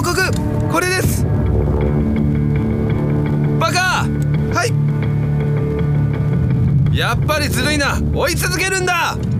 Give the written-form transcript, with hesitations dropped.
告これです。 バカ。 はい。 やっぱりずるいな。追い続けるんだ。